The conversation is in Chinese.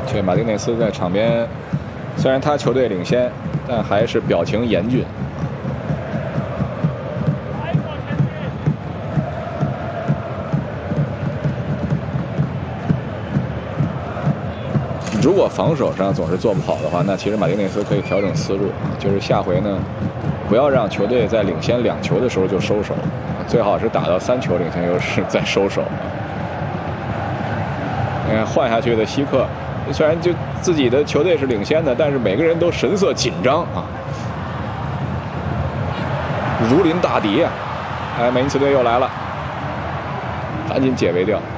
这马丁内斯在场边，虽然他球队领先，但还是表情严峻。如果防守上总是做不好的话，那其实马丁内斯可以调整思路，就是下回呢，不要让球队在领先2球的时候就收手，最好是打到3球领先优势再收手。你看换下去的希克，虽然就自己的球队是领先的，但是每个人都神色紧张啊，如临大敌啊！哎，美因茨队又来了，赶紧解围掉。